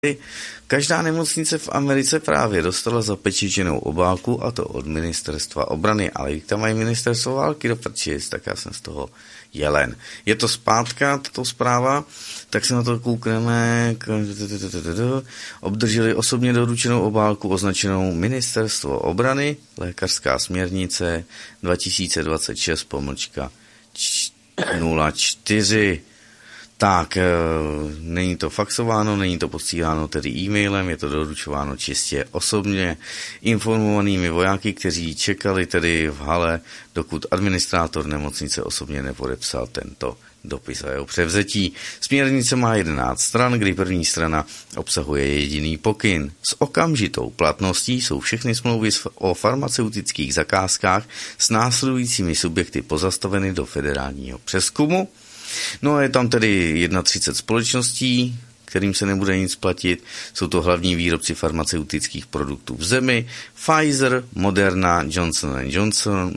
Každá nemocnice v Americe právě dostala zapečetěnou obálku, a to od ministerstva obrany, ale jak tam mají ministerstvo války do prčic, tak já jsem z toho jelen. Je to zpátka, tato zpráva, tak se na to koukneme. Obdrželi osobně doručenou obálku označenou Ministerstvo obrany, lékařská směrnice 2026-04. Tak, není to faxováno, není to posíláno tedy e-mailem, je to doručováno čistě osobně informovanými vojáky, kteří čekali tedy v hale, dokud administrátor nemocnice osobně nepodepsal tento dopis a jeho převzetí. Směrnice má 11 stran, kdy první strana obsahuje jediný pokyn. S okamžitou platností jsou všechny smlouvy o farmaceutických zakázkách s následujícími subjekty pozastaveny do federálního přezkumu. No a je tam tedy 31 společností, kterým se nebude nic platit. Jsou to hlavní výrobci farmaceutických produktů v zemi. Pfizer, Moderna, Johnson & Johnson,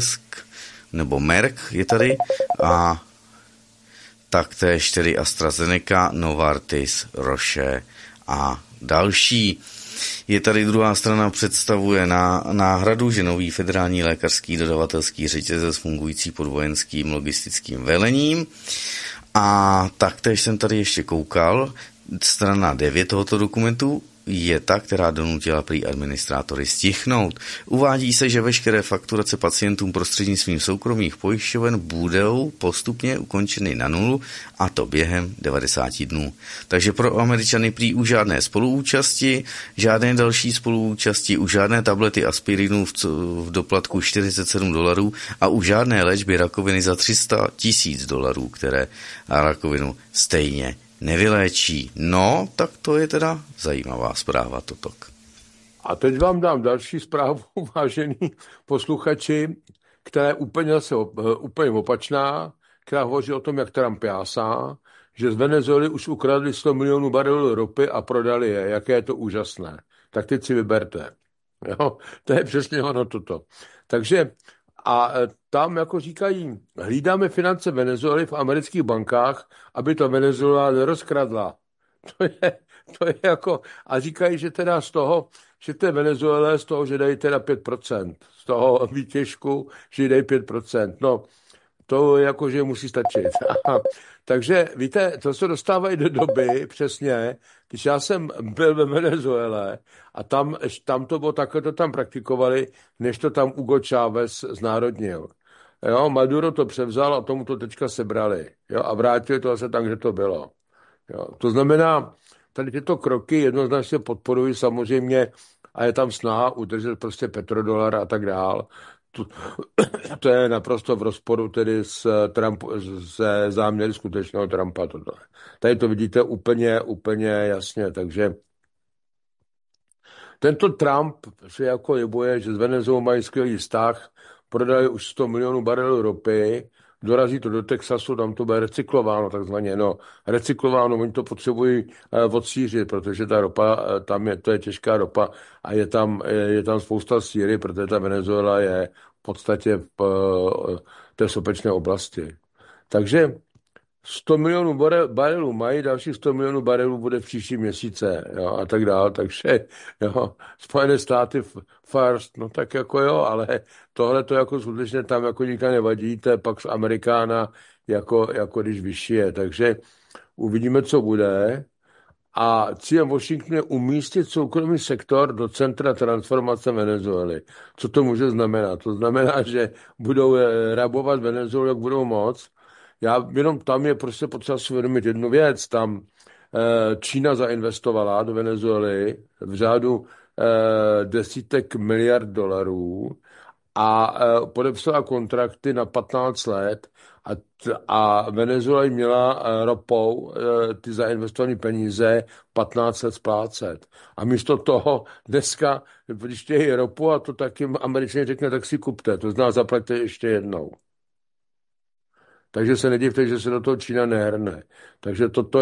Merck je tady a taktéž tedy AstraZeneca, Novartis, Roche a další. Je tady druhá strana, představuje náhradu, že nový federální lékařský dodavatelský řetězec fungující pod vojenským logistickým velením. A taktéž jsem tady ještě koukal, strana 9 tohoto dokumentu je ta, která donutila prý administrátory stichnout. Uvádí se, že veškeré fakturace pacientům prostřednictvím soukromých pojišťoven budou postupně ukončeny na nulu, a to během 90 dnů. Takže pro Američany prý už žádné spoluúčasti, žádné další spoluúčasti, už žádné tablety aspirinů v doplatku $47 a už žádné léčby rakoviny za $300,000, které rakovinu stejně nevyléčí. No, tak to je teda zajímavá zpráva, totok. A teď vám dám další zprávu, vážení posluchači, která je úplně opačná, která hovoří o tom, jak Trump jásá, že z Venezuely už ukradli 100 milionů barelů ropy a prodali je. Jaké je to úžasné. Tak teď si vyberte. Jo? To je přesně ono toto. Takže a tam, jako říkají, hlídáme finance Venezuely v amerických bankách, aby to Venezuela nerozkradla. To je jako, a říkají, že teda z toho, že to je Venezuela, z toho, že dají teda 5%, z toho výtěžku, že dají 5%. No, to jako, že musí stačit. Takže víte, to se dostávají do doby, přesně, když já jsem byl ve Venezuele a tam to bylo takhle, to tam praktikovali, než to tam Hugo Chávez znárodnil. Jo, Maduro to převzal a tomu to teďka sebrali. Jo, a vrátili to zase tam, kde to bylo. Jo, to znamená, tady tyto kroky jednoznačně podporují samozřejmě a je tam snaha udržet prostě petrodolar a tak dál. To je naprosto v rozporu tedy se záměry skutečného Trumpa. Toto. Tady to vidíte úplně jasně, takže tento Trump se jako libuje, že z Venezuely mají skvělý vztah, prodali už 100 milionů barelů ropy, dorazí to do Texasu, tam to bude recyklováno, takzvaně, recyklováno, oni to potřebují odsířit, protože ta ropa, to je těžká ropa a je tam spousta síry, protože ta Venezuela je v podstatě v té sopečné oblasti. Takže 100 milionů barelů mají, dalších 100 milionů barelů bude v příští měsíce, jo, a tak dále, takže jo, Spojené státy first, no tak jako jo, ale tohle to jako skutečně tam jako nikam nevadí, to je pak z Amerikána jako když vyšší je, takže uvidíme, co bude. A cílem Washingtonu je umístit soukromý sektor do centra transformace Venezuely. Co to může znamenat? To znamená, že budou rabovat Venezuelu, jak budou moc. Jenom tam je prostě potřeba si uvědomit jednu věc. Tam Čína zainvestovala do Venezuely v řádu desítek miliard dolarů a podepsala kontrakty na 15 let a Venezuela měla ropou ty zainvestované peníze 15 let splácet. A místo toho dneska, když chtějí ropu, a to taky Američané řekne, tak si kupte, to znamená zaplaťte ještě jednou. Takže se nedivte, že se do toho Čína nehrne. Takže toto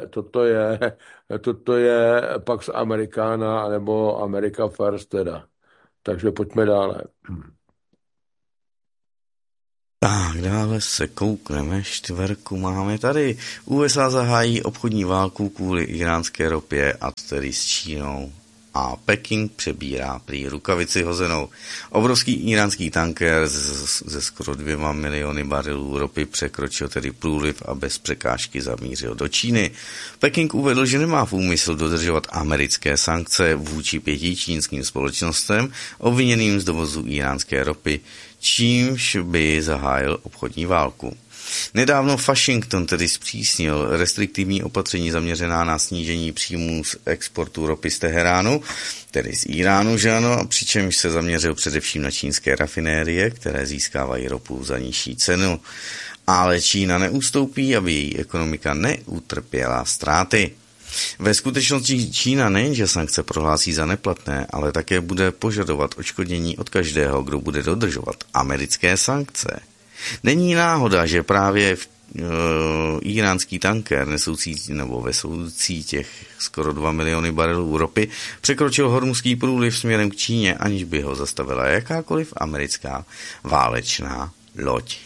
je Pax Americana nebo America First teda. Takže pojďme dále. Tak, dále se koukneme, čtverku máme tady. USA zahájí obchodní válku kvůli iránské ropě a tedy s Čínou. A Peking přebírá prý rukavici hozenou. Obrovský iránský tanker ze skoro 2 miliony barelů ropy překročil tedy průliv a bez překážky zamířil do Číny. Peking uvedl, že nemá v úmyslu dodržovat americké sankce vůči 5 čínským společnostem obviněným z dovozu iránské ropy, čímž by zahájil obchodní válku. Nedávno Washington tedy zpřísnil restriktivní opatření zaměřená na snížení příjmů z exportu ropy z Teheránu, tedy z Iránu, že ano, přičemž se zaměřil především na čínské rafinérie, které získávají ropu za nižší cenu. Ale Čína neustoupí, aby její ekonomika neutrpěla ztráty. Ve skutečnosti Čína nejenže sankce prohlásí za neplatné, ale také bude požadovat odškodnění od každého, kdo bude dodržovat americké sankce. Není náhoda, že právě iránský tanker vesoucí těch skoro 2 miliony barelů ropy překročil Hormuzský průliv směrem k Číně, aniž by ho zastavila jakákoliv americká válečná loď.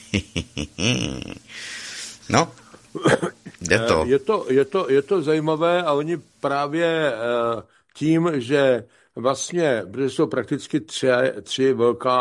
No, jde to. Je to zajímavé a oni právě tím, že vlastně, protože jsou prakticky tři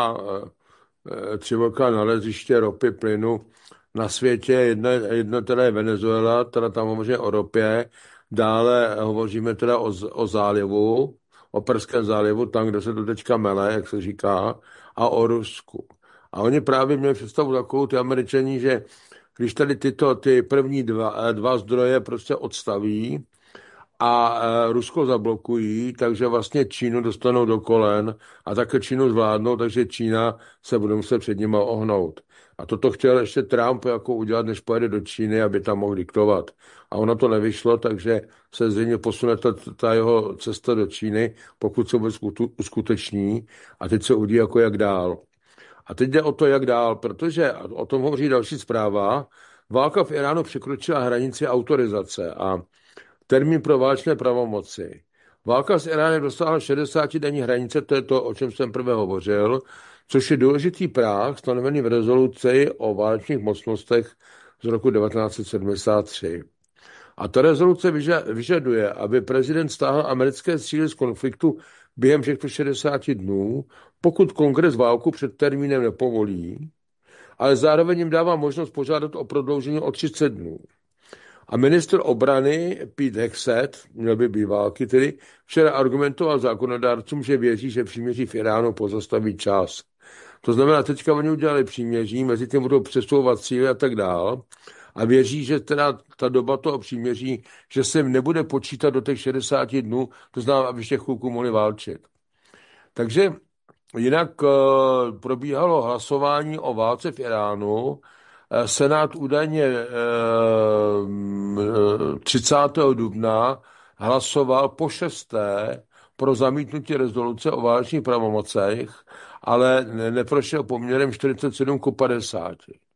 velká naleziště ropy, plynu na světě. Jedno teda je Venezuela, teda tam hovoříme o ropě, dále hovoříme teda o zálivu, o Perském zálivu, tam, kde se to teďka mele, jak se říká, a o Rusku. A oni právě měli představu takovou, ty Američani, že když tady ty první dva zdroje prostě odstaví a Rusko zablokují, takže vlastně Čínu dostanou do kolen a také Čínu zvládnou, takže Čína se bude muset před nimi ohnout. A toto chtěl ještě Trump jako udělat, než pojede do Číny, aby tam mohl diktovat. A ono to nevyšlo, takže se zřejmě posune ta jeho cesta do Číny, pokud se vůbec uskuteční. A teď se uvidí, jako jak dál. A teď jde o to, jak dál, protože o tom hovoří další zpráva. Válka v Iránu překročila hranici autorizace a termín pro válečné pravomoci. Válka s Iránem dosáhla 60-denní hranice, to je to, o čem jsem prvé hovořil, což je důležitý práh stanovený v rezoluci o válečných mocnostech z roku 1973. A ta rezoluce vyžaduje, aby prezident stáhl americké síly z konfliktu během těchto 60 dnů, pokud kongres válku před termínem nepovolí, ale zároveň jim dává možnost požádat o prodloužení o 30 dnů. A ministr obrany Pete Hegseth, měl by být války tedy, včera argumentoval zákonodárcům, že věří, že příměří v Iránu pozastaví čas. To znamená, teďka oni udělali příměří, mezi tím budou přesouvat síly a tak dál. A věří, že teda ta doba toho příměří, že se jim nebude počítat do těch 60 dnů, to znamená, aby ještě chvilku mohli válčit. Takže jinak probíhalo hlasování o válce v Iránu. Senát údajně 30. dubna hlasoval po 6. pro zamítnutí rezoluce o válečných pravomocech, ale neprošel poměrem 47:50.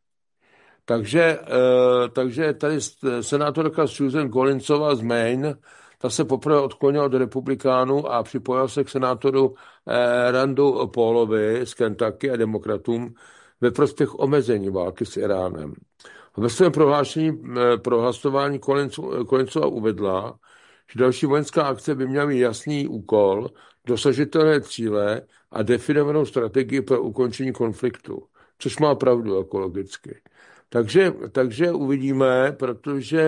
Takže tady senátorka Susan Collinsová z Maine, ta se poprvé odklonila od republikánů a připojila se k senátoru Randu Paulovi z Kentucky a demokratům ve prospěch omezení války s Iránem. Ve svém prohlášení pro hlasování Collinsová uvedla, že další vojenská akce by měla mít jasný úkol, dosažitelné cíle a definovanou strategii pro ukončení konfliktu, což má pravdu ekologicky. Takže uvidíme, protože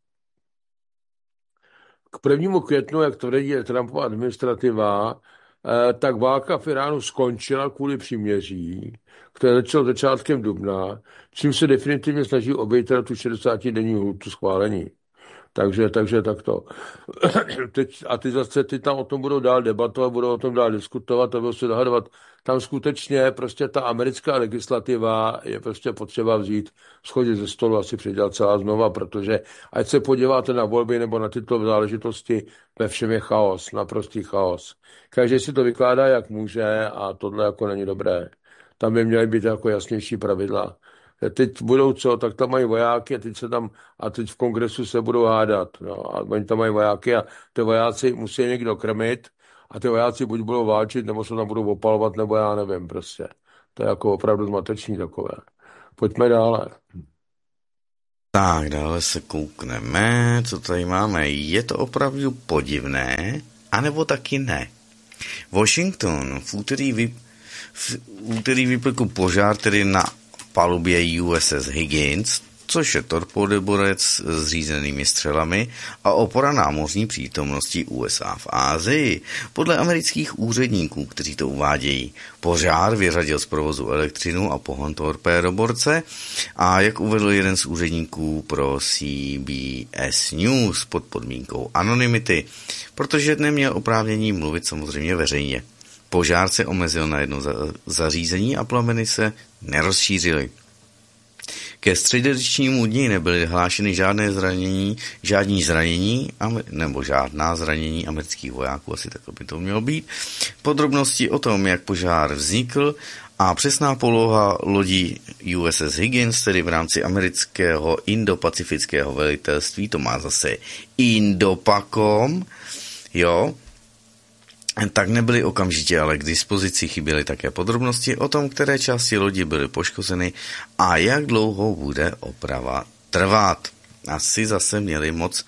k 1. květnu, jak tvrdí Trumpova administrativa, tak válka v Iránu skončila kvůli příměří, které začalo začátkem dubna, čím se definitivně snaží obejít tu 60-denní lhůtu schválení. Takže takto. Ty zase tam o tom budou dál debatovat, budou o tom dál diskutovat a budou se dohadovat. Tam skutečně prostě ta americká legislativa je prostě potřeba vzít, schodit ze stolu asi předělat celá znova, protože ať se podíváte na volby nebo na tyto záležitosti, ve všem je chaos, naprostý chaos. Každý si to vykládá, jak může a tohle jako není dobré. Tam by měly být jako jasnější pravidla. Teď budou co, tak tam mají vojáky a teď v kongresu se budou hádat. No, a oni tam mají vojáky a ty vojáci musí někdo krmit a ty vojáci buď budou válčit, nebo se tam budou opalovat, nebo já nevím prostě. To je jako opravdu zmatečný takové. Pojďme dále. Tak, dále se koukneme, co tady máme. Je to opravdu podivné, anebo taky ne? Washington v úterý vypukl požár tedy na palubě USS Higgins, což je torpédoborec s řízenými střelami a opora námořní přítomnosti USA v Asii. Podle amerických úředníků, kteří to uvádějí, požár vyřadil z provozu elektřinu a pohon torpédoborce a jak uvedl jeden z úředníků pro CBS News pod podmínkou anonymity, protože neměl oprávnění mluvit samozřejmě veřejně. Požár se omezil na jedno zařízení a plameny se nerozšířily. Ke středečnímu dni nebyly hlášeny žádná zranění amerických vojáků, asi tak by to mělo být. Podrobnosti o tom, jak požár vznikl a přesná poloha lodí USS Higgins, tedy v rámci amerického indopacifického velitelství, to má zase Indopacom, jo, tak nebyly okamžitě ale k dispozici, chyběly také podrobnosti o tom, které části lodi byly poškozeny a jak dlouho bude oprava trvat. Asi zase měli moc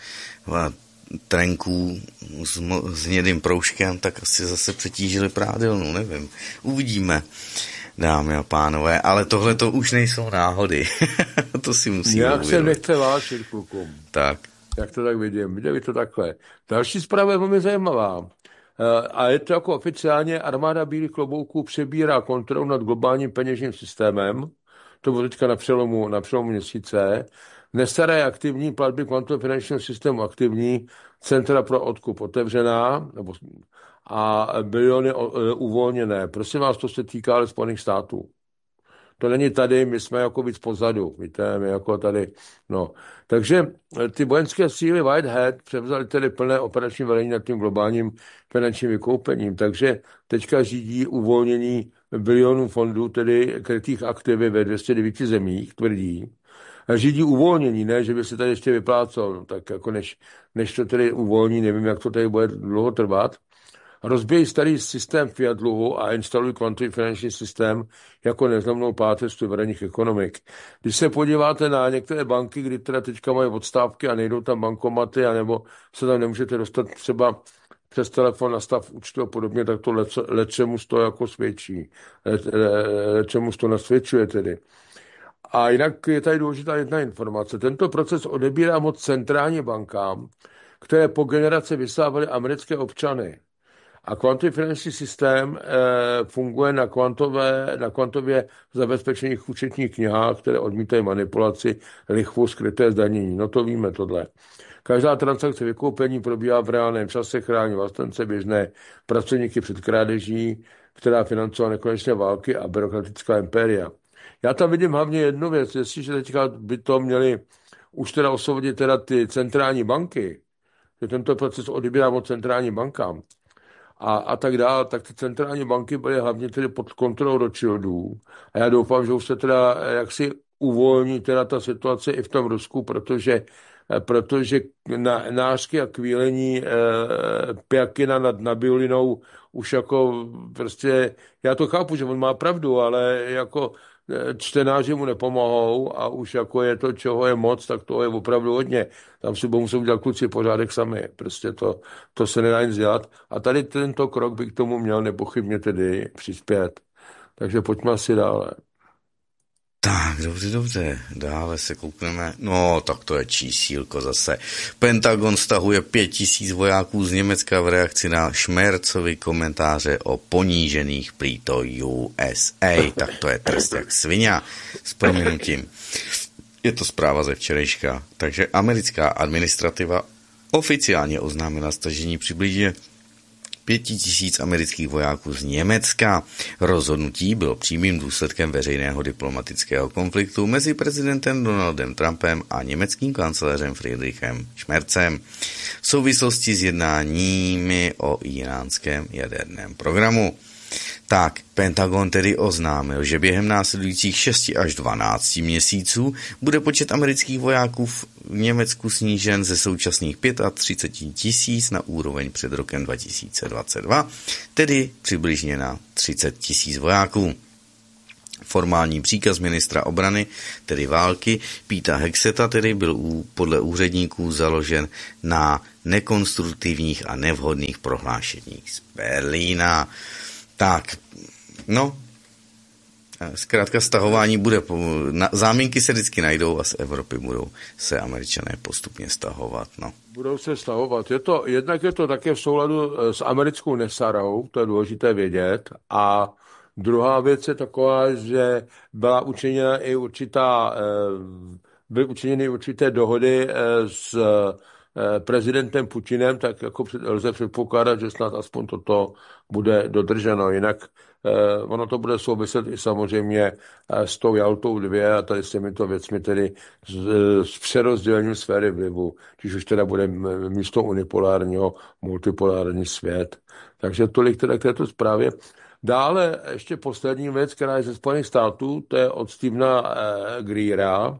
trenků s hnědým proužkem, tak asi zase přetížili prádelnu, nevím. Uvidíme, dámy a pánové, ale tohle to už nejsou náhody. To si musíme uvědomit. Jak se nechce vášit klukům. Tak. Jak to tak vidím, viděli to takhle. Další zpráva je velmi zajímavá. A je to jako oficiálně armáda bílých klobouků přebírá kontrolu nad globálním peněžním systémem. To bylo teďka na přelomu měsíce. Nestaré aktivní platby kvantového finančního systému aktivní, centra pro odkup otevřená a biliony uvolněné. Prosím vás, to se týká ale Spojených států. To není tady, my jsme jako víc pozadu, víte, my jako tady, no. Takže ty vojenské síly Whitehead převzaly tedy plné operační velení nad tím globálním finančním vykoupením, takže teďka řídí uvolnění bilionů fondů, tedy krytých aktivy ve 209 zemích, tvrdí. A řídí uvolnění, ne, že by se tady ještě vyplácel, no, tak jako než to tedy uvolní, nevím, jak to tady bude dlouho trvat. Rozbějí starý systém fiat dluhu a instalují kvantový finanční systém jako nezlomnou páteř suverénních ekonomik. Když se podíváte na některé banky, kdy teda teďka mají odstávky a nejdou tam bankomaty, anebo se tam nemůžete dostat třeba přes telefon na stav účtu a podobně, tak to lecčemus to jako svědčí. Lecčemus to nasvědčuje tedy. A jinak je tady důležitá jedna informace. Tento proces odebírá moc centrální bankám, které po generace vysávaly americké občany. A kvantový finanční systém funguje na kvantově zabezpečených účetních knihách, které odmítají manipulaci, lichvu, skryté zdanění. No to víme tohle. Každá transakce vykoupení probíhá v reálném čase, chrání vlastence běžné pracovníky před krádeží, která financuje nekonečné války a byrokratická impéria. Já tam vidím hlavně jednu věc, jestliže teďka by to měli už teda osvobodit teda ty centrální banky, že tento proces odebírá od centrální bankám, a tak dále, tak ty centrální banky byly hlavně tedy pod kontrolou Rothschildů. A já doufám, že už se teda jaksi uvolní teda ta situace i v tom Rusku, protože nářky a kvílení Pjakina nad Nabiulinou už jako prostě, já to chápu, že on má pravdu, ale jako čtenáři mu nepomohou a už jako je to, čeho je moc, tak toho je opravdu hodně. Tam si budou muset udělat kluci pořádek sami. Prostě to se nedá nic dělat. A tady tento krok by k tomu měl nepochybně tedy přispět. Takže pojďme asi dále. Tak, dobře, dále se koukneme. No, tak to je čísílko zase. Pentagon stahuje 5000 vojáků z Německa v reakci na Šmercovi komentáře o ponížených prýto USA. Tak to je trest jak svině s prominutím. Je to zpráva ze včerejška. Takže americká administrativa oficiálně oznámila stažení přibližně 5000 amerických vojáků z Německa. Rozhodnutí bylo přímým důsledkem veřejného diplomatického konfliktu mezi prezidentem Donaldem Trumpem a německým kancléřem Friedrichem Schmerzem v souvislosti s jednáními o íránském jaderném programu. Tak, Pentagon tedy oznámil, že během následujících 6 až 12 měsíců bude počet amerických vojáků v Německu snížen ze současných 35 000 na úroveň před rokem 2022, tedy přibližně na 30 000 vojáků. Formální příkaz ministra obrany, tedy války, Peta Hexeta, tedy byl podle úředníků založen na nekonstruktivních a nevhodných prohlášeních z Berlína. Tak, no, zkrátka stahování bude, záminky se vždycky najdou a z Evropy budou se Američané postupně stahovat, no. Budou se stahovat. Jednak je to také v souladu s americkou nesarou, to je důležité vědět, a druhá věc je taková, že byly učiněny určité dohody s prezidentem Putinem, tak jako lze předpokládat, že snad aspoň toto bude dodrženo. Jinak ono to bude souviset i samozřejmě s tou Jaltou 2 a tady s těmito věcmi, tedy s přerozdělením sféry vlivu, když už teda bude místo unipolárního multipolární svět. Takže tolik teda k této zprávě. Dále ještě poslední věc, která je ze Spojených států, to je od Stephena Greera,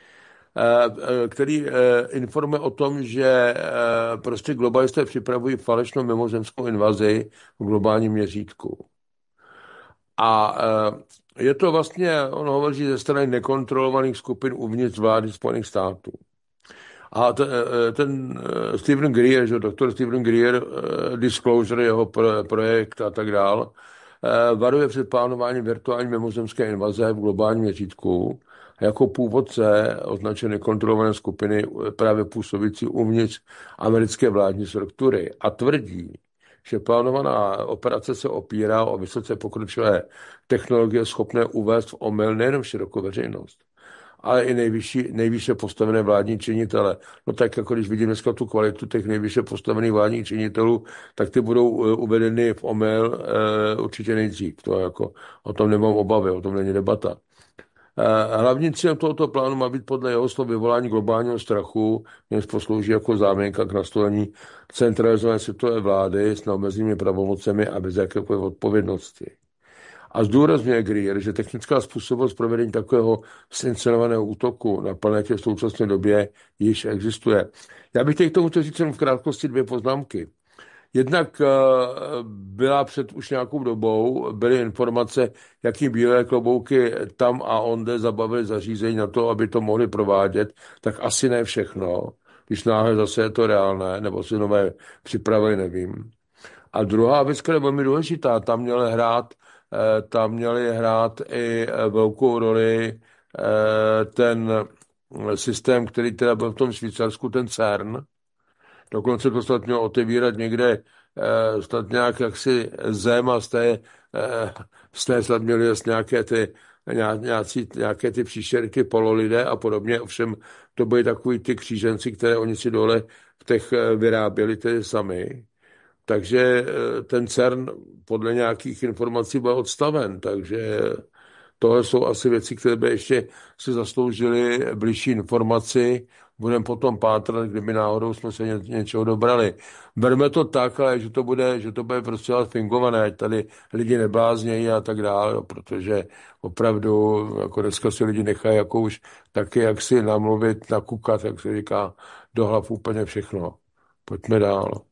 který informuje o tom, že prostě globalisté připravují falešnou mimozemskou invazi v globálním měřítku. A je to vlastně, on hovoří ze strany nekontrolovaných skupin uvnitř vlády Spojených států. A ten Stephen Greer, že doktor Stephen Greer, Disclosure, jeho projekt a tak dál, varuje před plánováním virtuální mimozemské invaze v globálním měřítku jako původce označené kontrolované skupiny právě působící uvnitř americké vládní struktury a tvrdí, že plánovaná operace se opírá o vysoce pokročilé technologie schopné uvést v omyl nejen širokou veřejnost, ale i nejvýše postavené vládní činitele. No tak jako když vidím dneska tu kvalitu těch nejvýše postavených vládních činitelů, tak ty budou uvedeny v omyl určitě nejdřív. To jako, o tom nemám obavy, o tom není debata. Hlavním cílem tohoto plánu má být podle jeho slov vyvolání globálního strachu, jenž poslouží jako záminka k nastolení centralizované světové vlády s neomezenými pravomocemi a bez jakékoliv odpovědnosti. A zdůrazňuje Greer, že technická způsobilost provedení takového inscenovaného útoku na planetě v současné době již existuje. Já bych k tomu chtěl říct v krátkosti 2 poznámky. Jednak byla před už nějakou dobou, byly informace, jaký bílé klobouky tam a onde zabavili zařízení na to, aby to mohli provádět, tak asi ne všechno, když náhle zase je to reálné, nebo si nové připravili, nevím. A druhá věc, která je velmi důležitá, tam měli hrát i velkou roli ten systém, který teda byl v tom Švýcarsku, ten CERN. Dokonce to snad mělo otevírat někde snad nějak jaksi zem a z té snad měli nějaké ty příšerky, pololidé a podobně. Ovšem to byly takový ty kříženci, které oni si dole v těch vyráběli tedy sami. Takže ten CERN podle nějakých informací byl odstaven, takže tohle jsou asi věci, které by ještě si zasloužily blížší informaci. Budeme potom pátrat, kdyby náhodou jsme se něčeho dobrali. Berme to tak, ale že to bude prostě fingované, ať tady lidi nebláznějí a tak dále, protože opravdu jako dneska si lidi nechají jako už taky jak si namluvit, nakukat, jak se říká, do hlav úplně všechno. Pojďme dál.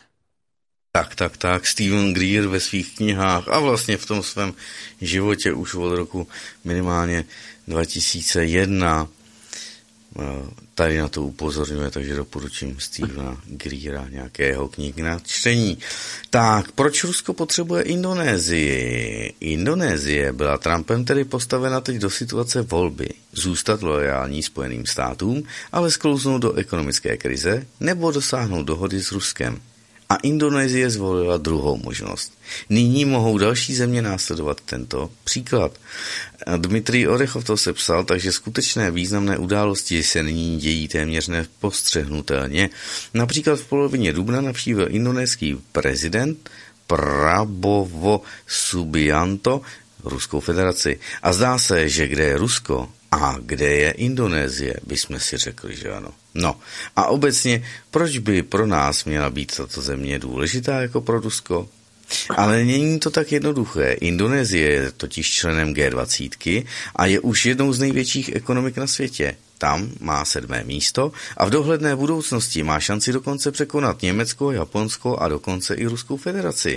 Tak, Stephen Greer ve svých knihách a vlastně v tom svém životě už od roku minimálně 2001 tady na to upozorňuje, takže doporučím Stephena Greera, nějakého knih na čtení. Tak, proč Rusko potřebuje Indonésii? Indonésie byla Trumpem tedy postavena teď do situace volby. Zůstat lojální Spojeným státům, ale sklouznout do ekonomické krize nebo dosáhnout dohody s Ruskem. A Indonésie zvolila druhou možnost. Nyní mohou další země následovat tento příklad. Dmitrij Orechov to sepsal, takže skutečné významné události se nyní dějí téměř nepostřehnutelně. Například v polovině dubna navštívil indonéský prezident Prabowo Subianto Ruskou federaci. A zdá se, že kde je Rusko a kde je Indonésie, bychom si řekli, že ano. No a obecně, proč by pro nás měla být tato země důležitá jako pro Rusko? Ale není to tak jednoduché. Indonésie je totiž členem G20 a je už jednou z největších ekonomik na světě. Tam má 7. místo a v dohledné budoucnosti má šanci dokonce překonat Německo, Japonsko a dokonce i Ruskou federaci.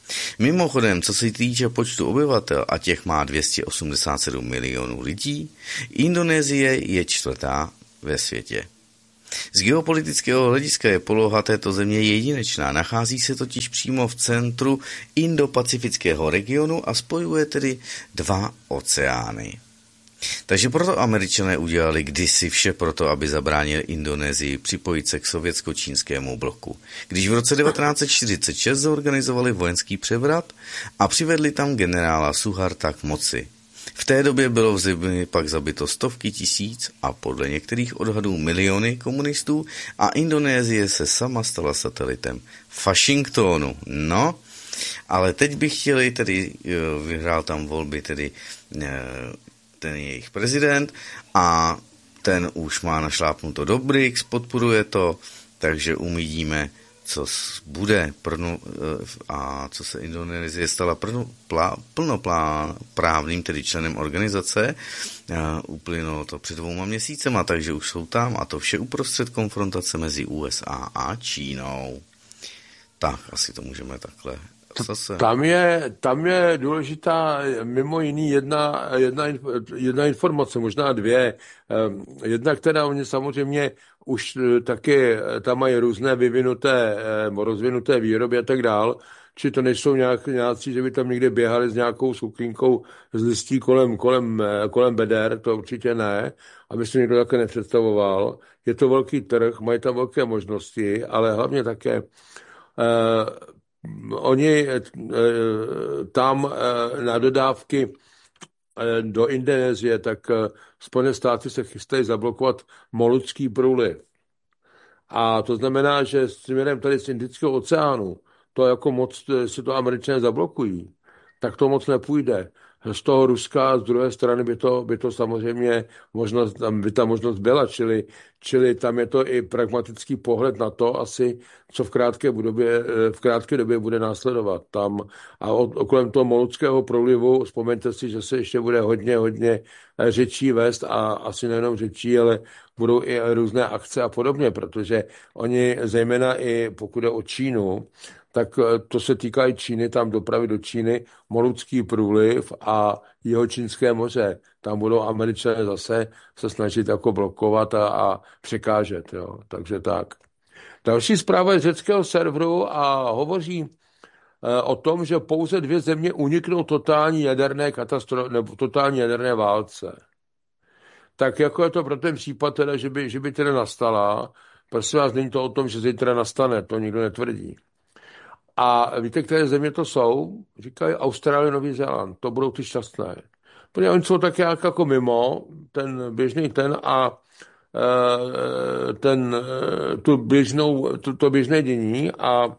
Mimochodem, co se týče počtu obyvatel, a těch má 287 milionů lidí, Indonésie je čtvrtá ve světě. Z geopolitického hlediska je poloha této země jedinečná, nachází se totiž přímo v centru Indo-pacifického regionu a spojuje tedy dva oceány. Takže proto Američané udělali kdysi vše proto, aby zabránili Indonésii připojit se k sovětsko-čínskému bloku. Když v roce 1946 zorganizovali vojenský převrat a přivedli tam generála Suharta k moci. V té době bylo v zemi pak zabito stovky tisíc a podle některých odhadů miliony komunistů a Indonésie se sama stala satelitem Washingtonu. No, ale teď by chtěli tedy, vyhrál tam volby tedy ten jejich prezident a ten už má našlápnuto do BRICS, podporuje to, takže uvidíme, co bude a co se Indonésie stala plnoprávným tedy členem organizace. Uplynulo to před 2 měsícema, takže už jsou tam a to vše uprostřed konfrontace mezi USA a Čínou. Tak, asi to můžeme takhle zase. Tam je důležitá mimo jiný jedna informace, možná dvě. Jedna, která oni samozřejmě už taky tam mají různé rozvinuté výroby a tak dál, či to nejsou nějací, že by tam někde běhali s nějakou sukinkou z listí kolem beder, to určitě ne, aby se někdo také nepředstavoval. Je to velký trh, mají tam velké možnosti, ale hlavně také oni tam na dodávky do Indonésie, tak Spojené státy se chystají zablokovat Molucký průliv. A to znamená, že směrem tady z Indického oceánu, to jako moc si to Američané zablokují, tak to moc nepůjde. Z toho Ruska, z druhé strany by to samozřejmě ta možnost byla, čili tam je to i pragmatický pohled na to asi, co v krátké době bude následovat tam. A kolem toho Moluckého průlivu, vzpomeňte si, že se ještě bude hodně řečí vést a asi nejenom řečí, ale budou i různé akce a podobně, protože oni, zejména i pokud jde o Čínu, tak to se týká i Číny, tam dopravy do Číny, Molucký průliv a Jihočínské moře. Tam budou Američané zase se snažit jako blokovat a překážet. Jo. Takže tak. Další zpráva je z řeckého serveru a hovoří o tom, že pouze 2 země uniknou totální jaderné nebo totální jaderné válce. Tak jako je to pro ten případ, teda, že by teda nastala, prosím vás, není to o tom, že zítra nastane, to nikdo netvrdí. A víte, které země to jsou? Říkají Austrálie, Nový Zéland. To budou ty šťastné. Protože oni jsou tak jako mimo, ten běžný ten a to běžné dění a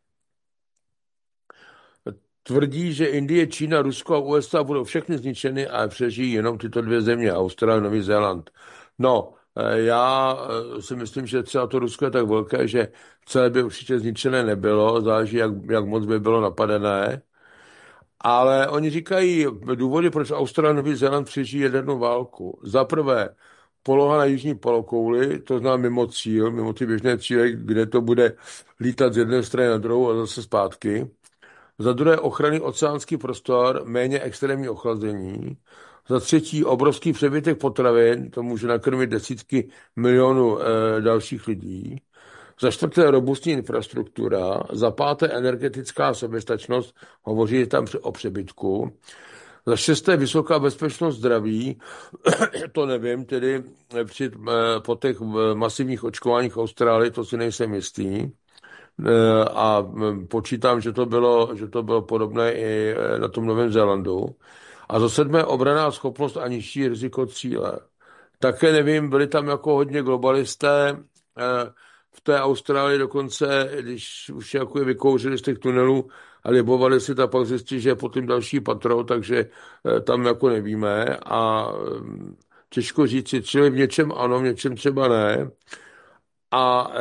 tvrdí, že Indie, Čína, Rusko a USA budou všechny zničeny a přežijí jenom tyto 2 země, Austrálie, Nový Zéland. No, já si myslím, že třeba to Rusko je tak velké, že celé by určitě zničené nebylo, záleží, jak moc by bylo napadené. Ale oni říkají důvody, proč Austrálie a Nový Zéland přežijí jadernou válku. Za prvé, poloha na jižní polokouli, to znamená mimo ty běžné cíle, kde to bude lítat z jedné strany na druhou a zase zpátky. Za druhé, ochranný oceánský prostor, méně extrémní ochlazení. Za třetí, obrovský přebytek potravin, to může nakrmit desítky milionů dalších lidí. Za čtvrté, robustní infrastruktura. Za páté, energetická soběstačnost, hovoří tam o přebytku. Za šesté, vysoká bezpečnost zdraví, to nevím, tedy po těch masivních očkováních Austrálie, to si nejsem jistý. A počítám, že to bylo podobné i na tom Novém Zélandu. A za sedmé, obranná schopnost a nižší riziko cíle. Také nevím, byli tam jako hodně globalisté v té Austrálii dokonce, když už jako je vykouřili z těch tunelů a libovali si, tak pak zjistili, že je potom další patro, takže tam jako nevíme a těžko říct, čili v něčem ano, v něčem třeba ne. A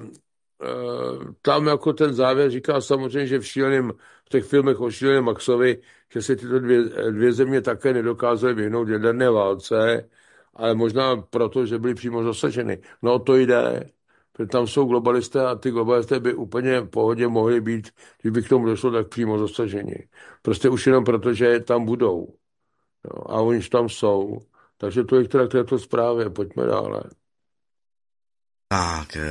tam jako ten závěr říká samozřejmě, že v těch filmech o šíleném Maxovi, že se tyto dvě země také nedokázaly vyhnout jaderné válce, ale možná proto, že byly přímo zasaženy. No to jde. že tam jsou globalisté a ty globalisté by úplně v pohodě mohli být, když by k tomu došlo, tak přímo zasaženi. Prostě už jenom proto, že tam budou. Jo, a oni tam jsou. Takže to je k této zprávě. Pojďme dále. Tak,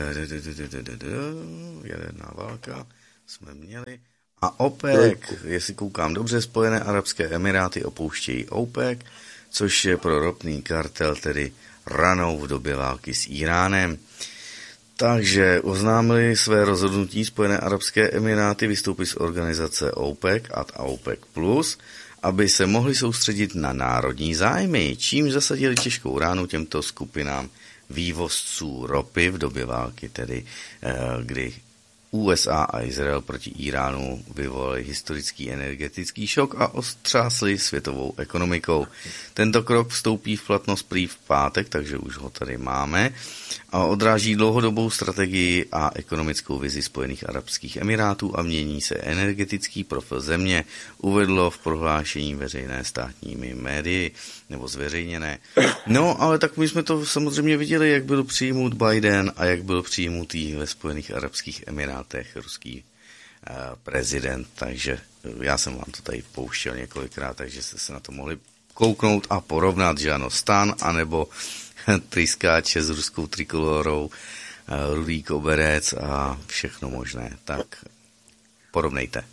jaderná válka jsme měli. A OPEC, jestli koukám dobře, Spojené arabské emiráty opouštějí OPEC, což je pro ropný kartel tedy ranou v době války s Íránem. Takže oznámili své rozhodnutí Spojené arabské emiráty vystoupit z organizace OPEC a OPEC+, aby se mohli soustředit na národní zájmy, čím zasadili těžkou ránu těmto skupinám vývozců ropy v době války, tedy kdy USA a Izrael proti Iránu vyvolali historický energetický šok a ostřásli světovou ekonomikou. Tento krok vstoupí v platnost prý v pátek, takže už ho tady máme, a odráží dlouhodobou strategii a ekonomickou vizi Spojených arabských emirátů a mění se energetický profil země, uvedlo v prohlášení veřejné státními médii, nebo zveřejněné. No, ale tak my jsme to samozřejmě viděli, jak byl přijmut Biden a jak byl přijmutý ve Spojených arabských emirátech ruský prezident, takže já jsem vám to tady pouštěl několikrát, takže jste se na to mohli kouknout a porovnat, že ano, stan, anebo tryskáče s ruskou trikolorou, rudý koberec a všechno možné. Tak porovnejte.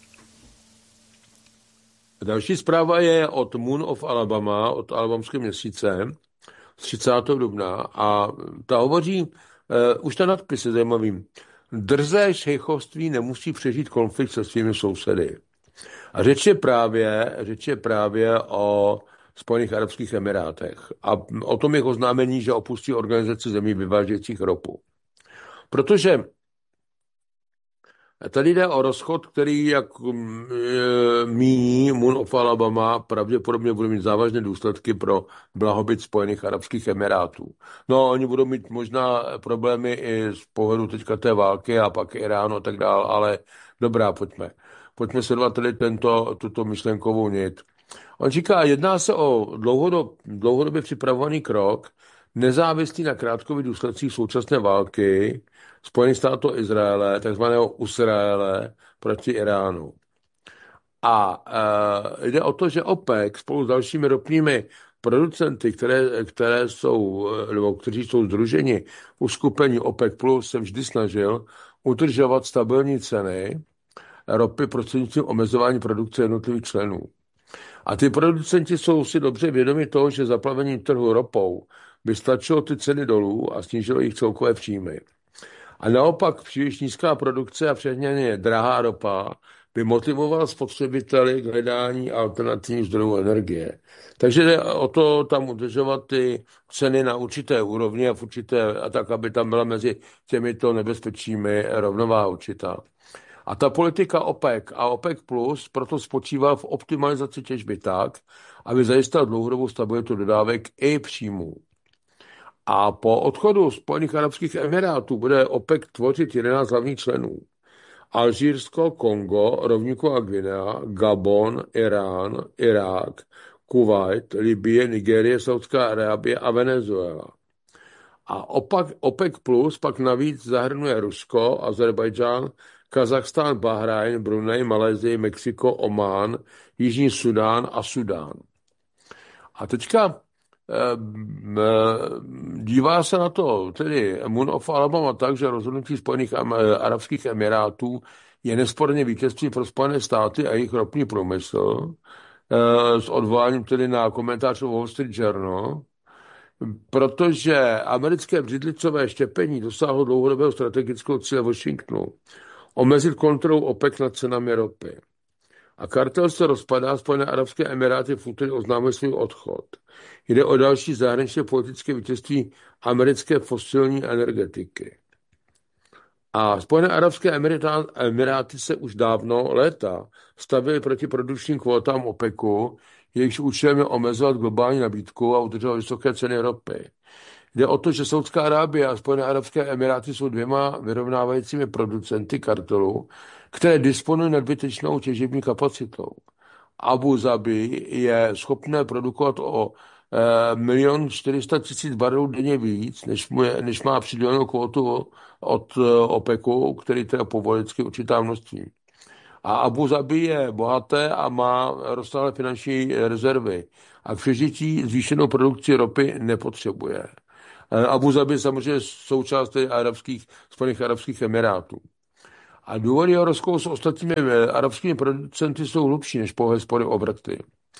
Další zpráva je od Moon of Alabama, od Alabamské měsíce z 30. dubna a ta hovoří, už ten nadpis je zajímavý. Drzé šejchovství nemusí přežít konflikt se svými sousedy. A řeč je právě o Spojených arabských emirátech a o tom je oznámení, že opustí organizaci zemí vyvážejících ropu. Protože tady jde o rozchod, který, jak míní Moon of Alabama, pravděpodobně bude mít závažné důsledky pro blahobyt Spojených arabských emirátů. No, oni budou mít možná problémy i z pohledu teďka té války a pak Iránu a tak dál, ale dobrá, pojďme. Pojďme sledovat tady tuto myšlenkovou nit. On říká, jedná se o dlouhodobě připravovaný krok, nezávislý na krátkových důsledcích současné války Spojených států a Izraele, takzvaného Usraele proti Iránu. A jde o to, že OPEC spolu s dalšími ropnými producenty, kteří jsou sdruženi v uskupení OPEC+, se vždy snažil udržovat stabilní ceny ropy prostřednictvím omezování produkce jednotlivých členů. A ty producenti jsou si dobře vědomi toho, že zaplavení trhu ropou by stačilo ty ceny dolů a snížilo jejich celkové příjmy. A naopak příliš nízká produkce a předměrně drahá ropa by motivovala spotřebiteli k hledání alternativních zdrojů energie. Takže jde o to tam udržovat ty ceny na určité úrovni a tak, aby tam byla mezi těmito nebezpečími rovnováha určitá. A ta politika OPEC a OPEC Plus proto spočívá v optimalizaci těžby tak, aby zajistila dlouhodobou stabilitu dodávek i příjmů. A po odchodu Spojených arabských emirátů bude OPEC tvořit 11 hlavních členů. Alžírsko, Kongo, rovníková Guinea, Gabon, Irán, Irák, Kuvajt, Libye, Nigérie, Saudská Arábie a Venezuela. A OPEC Plus pak navíc zahrnuje Rusko, Azerbajdžán, Kazachstán, Bahrajn, Brunei, Malajsii, Mexiko, Omán, Jižní Sudán a Sudán. A teďka dívá se na to tedy Moon of Alabama tak, že rozhodnutí Spojených arabských emirátů je nesporně vítězství pro Spojené státy a jejich ropný průmysl s odvoláním tedy na komentář Wall Street Journal, protože americké břidlicové štěpení dosáhlo dlouhodobého strategického cíle Washingtonu omezit kontrolu OPEC nad cenami ropy. A kartel se rozpadá, Spojené arabské emiráty v úterý oznámil svůj odchod. Jde o další zahraničně politické vítězství americké fosilní energetiky. A Spojené arabské emiráty se už dávno léta stavěly proti produkčním kvótám OPECu, jejichž účelem je omezovat globální nabídku a udržovat vysoké ceny ropy. Jde o to, že Saudská Arábie a Spojené arabské emiráty jsou dvěma vyrovnávajícími producenty kartelu, které disponují nadbytečnou těžební kapacitou. Abu Zabi je schopné produkovat o 1 400 000 barelů denně víc, než má přidělenou kvotu od OPECu, který teda povolí vždycky určitá množství. A Abu Zabi je bohaté a má rozsáhlé finanční rezervy. A k přežití zvýšenou produkci ropy nepotřebuje. Abu Zabi je samozřejmě součást Spojených arabských emirátů. A důvody jeho rozkolu s ostatními arabskými producenty jsou hlubší než pouhé spory o vrty.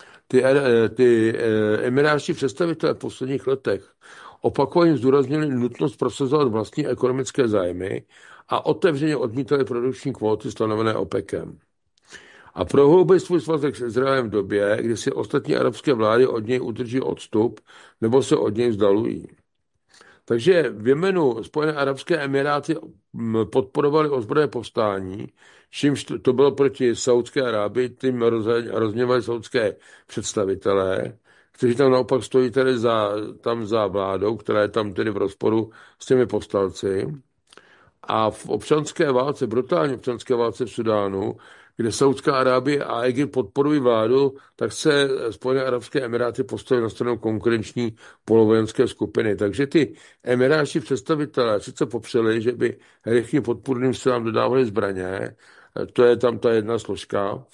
Ty emirátští představitelé v posledních letech opakovaně zdůraznili nutnost prosazovat vlastní ekonomické zájmy a otevřeně odmítali produkční kvóty stanovené OPECem. A prohloubili svůj svazek s Izraelem v době, kdy si ostatní arabské vlády od něj udrží odstup nebo se od něj vzdalují. Takže v Jemenu Spojené arabské emiráty podporovaly ozbrojené povstání, čímž to bylo proti Saudské Arábii, tím rozměvali saudské představitelé, kteří tam naopak stojí tedy za vládou, která je tam tedy v rozporu s těmi povstalci. A v občanské válce, brutální občanské válce v Sudánu, kde Saudská Arábie a Egypt podporují vládu, tak se Spojené arabské emiráty postavily na stranu konkurenční polovojenské skupiny. Takže ty emirátští představitelé sice popřeli, že by rychlým podpůrným silám dodávali zbraně, to je tam ta jedna složka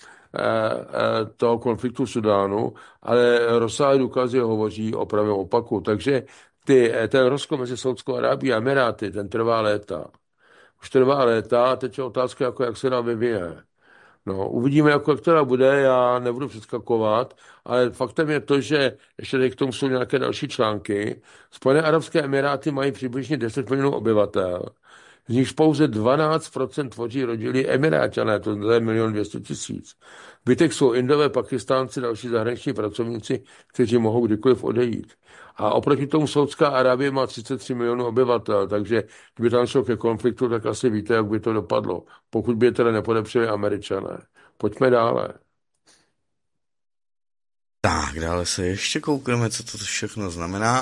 toho konfliktu v Sudánu, ale rozsáhlé důkazy hovoří o pravém opaku. Takže ten rozkol mezi Saudskou Arábií a Emiráty, ten trvá léta. Už trvá léta a teď je otázka, jak se nám vyvine. No, uvidíme, jak teda bude, já nebudu přeskakovat, ale faktem je to, že ještě tady k tomu jsou nějaké další články. Spojené arabské emiráty mají přibližně 10 milionů obyvatel, z nichž pouze 12% tvoří rodilí Emiráťané, to je 1 200 000. Zbytek jsou Indové, Pakistánci, další zahraniční pracovníci, kteří mohou kdykoliv odejít. A oproti tomu Saudská Arábie má 33 milionů obyvatel, takže kdyby tam šlo ke konfliktu, tak asi víte, jak by to dopadlo, pokud by je teda nepodepřeli Američané. Pojďme dále. Tak, dále se ještě koukneme, co to všechno znamená.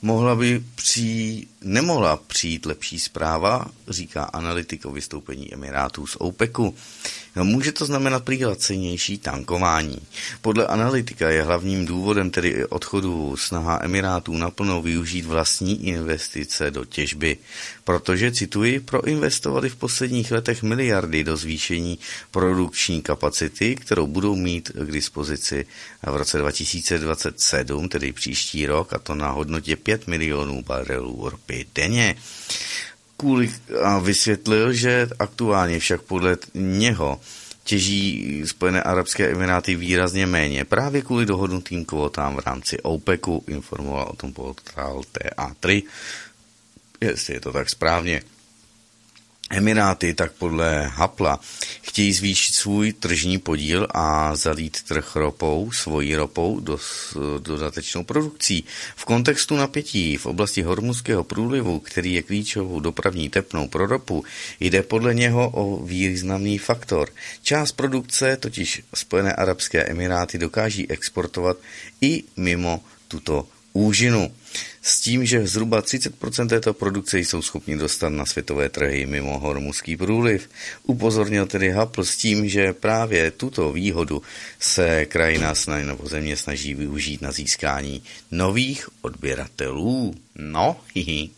Nemohla přijít lepší zpráva, říká analytik o vystoupení Emirátů z OPECu. No, může to znamenat prý lacinější tankování. Podle analytika je hlavním důvodem tedy odchodu snaha Emirátů naplno využít vlastní investice do těžby, protože, cituji, proinvestovali v posledních letech miliardy do zvýšení produkční kapacity, kterou budou mít k dispozici v roce 2027, tedy příští rok, a to na hodnotě 5 milionů barelů ropy denně. A vysvětlil, že aktuálně však podle něho těží Spojené arabské emiráty výrazně méně právě kvůli dohodnutým kvótám v rámci OPECu, informoval o tom portál TA3, jestli je to tak správně. Emiráty tak podle Hapla chtějí zvýšit svůj tržní podíl a zalít trh svojí ropou dodatečnou produkcí. V kontextu napětí v oblasti Hormuzského průlivu, který je klíčovou dopravní tepnou pro ropu, jde podle něho o významný faktor. Část produkce totiž Spojené arabské emiráty dokáží exportovat i mimo tuto úžinu. S tím, že zhruba 30% této produkce jsou schopni dostat na světové trhy mimo Hormuzský průliv. Upozornil tedy Hapl s tím, že právě tuto výhodu se krajina nebo země snaží využít na získání nových odběratelů. No, hihi.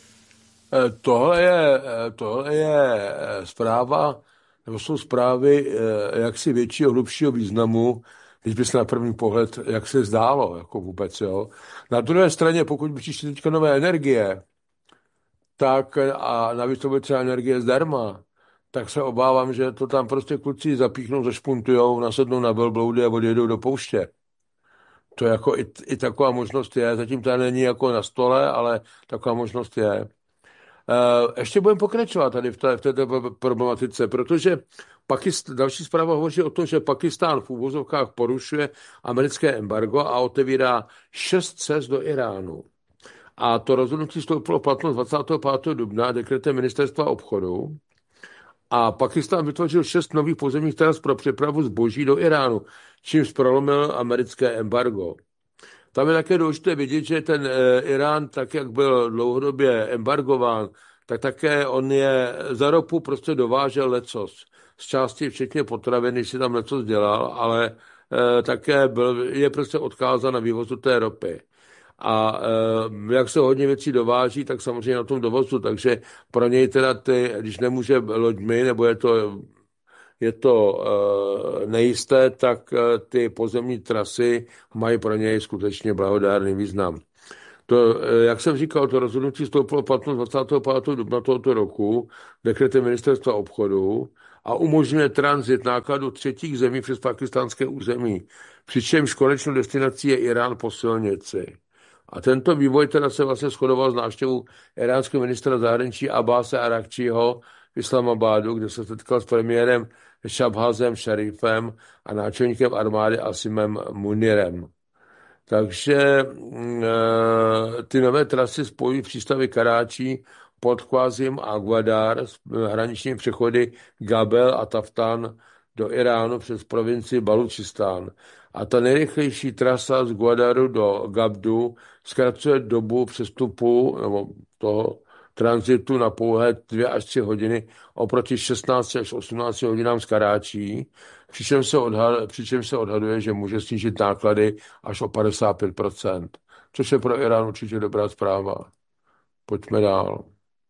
Tohle je zpráva, nebo jsou zprávy jaksi většího, hlubšího významu, když by se na první pohled, jak se zdálo, jako vůbec, jo. Na druhé straně, pokud by přišly teďka nové energie, tak a navíc to bude třeba energie zdarma, tak se obávám, že to tam prostě kluci zapíchnou, zašpuntujou, nasednou na velbloudy a odjedou do pouště. To jako i taková možnost je, zatím to není jako na stole, ale taková možnost je. Ještě budeme pokračovat tady v této problematice, protože další zpráva hovoří o tom, že Pakistán v úvozovkách porušuje americké embargo a otevírá 6 cest do Iránu. A to rozhodnutí vstoupilo platnost 25. dubna dekretem ministerstva obchodu a Pakistán vytvořil 6 nových pozemních tras pro přepravu zboží do Iránu, čímž prolomil americké embargo. Tam je také důležité vidět, že ten Irán, tak jak byl dlouhodobě embargován, tak také on je za ropu prostě dovážel lecos. Z části včetně potravin, když si tam lecos dělal, ale také je prostě odkázán na vývozu té ropy. A jak se hodně věcí dováží, tak samozřejmě na tom dovozu, takže pro něj teda když nemůže loďmi, nebo je to nejisté, tak ty pozemní trasy mají pro něj skutečně blahodárný význam. To, jak jsem říkal, to rozhodnutí vstoupilo v platnost 25. dubna tohoto roku dekretem ministerstva obchodu a umožňuje tranzit nákladu třetích zemí přes pakistánské území, přičemž konečnou destinací je Irán po silnici. A tento vývoj teda se vlastně shodoval s návštěvou iránského ministra zahraničí Abbase Arakčího v Islamabadu, kde se setkal s premiérem Šabhazem Šarifem a náčelníkem armády Asimem Munirem. Takže ty nové trasy spojují přístavy Karáčí, Podkvázim a Gwadar s hraničními přechody Gabel a Taftan do Iránu přes provincii Balučistán. A ta nejrychlejší trasa z Gwadaru do Gabdu zkracuje dobu přestupu nebo toho tranzitu na pouhé 2 až 3 hodiny oproti 16 až 18 hodinám z Karáčí, přičemž se odhaduje, že může snížit náklady až o 55%, což je pro Irán určitě dobrá zpráva. Pojďme dál.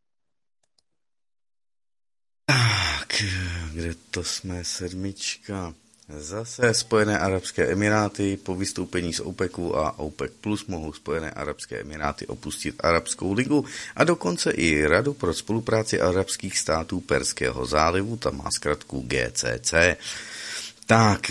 Tak, kde to jsme, sedmička? Zase Spojené arabské emiráty po vystoupení z OPECu a OPEC Plus mohou Spojené arabské emiráty opustit Arabskou ligu a dokonce i Radu pro spolupráci arabských států Perského zálivu, tam má zkratku GCC. Tak,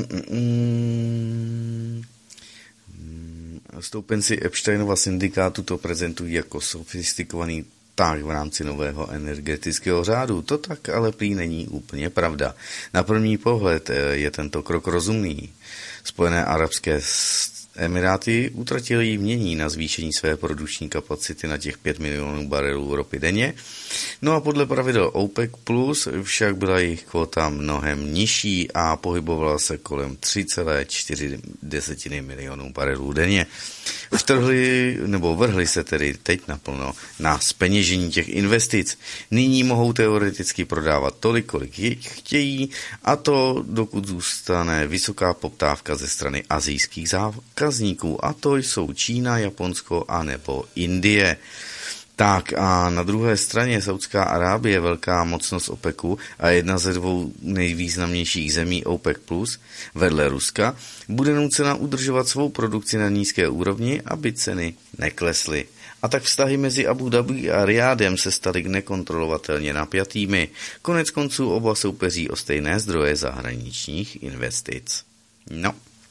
stoupenci Epsteinova syndikátu to prezentují jako sofistikovaný tak v rámci nového energetického řádu. To tak ale prý není úplně pravda. Na první pohled je tento krok rozumný. Spojené arabské Emiráty utratili jmění na zvýšení své produkční kapacity na těch 5 milionů barelů ropy denně. No a podle pravidel OPEC Plus však byla jejich kvota mnohem nižší a pohybovala se kolem 3,4 milionů barelů denně. Vrhli se tedy teď naplno na zpeněžení těch investic. Nyní mohou teoreticky prodávat tolik, kolik chtějí, a to dokud zůstane vysoká poptávka ze strany asijských zákazníků, a to jsou Čína, Japonsko a nebo Indie. Tak a na druhé straně Saudská Arábie, velká mocnost OPECu a jedna ze 2 nejvýznamnějších zemí OPEC+, vedle Ruska, bude nucena udržovat svou produkci na nízké úrovni, aby ceny neklesly. A tak vztahy mezi Abu Dhabi a Riádem se staly nekontrolovatelně napjatými. Konec konců oba soupeří o stejné zdroje zahraničních investic. No.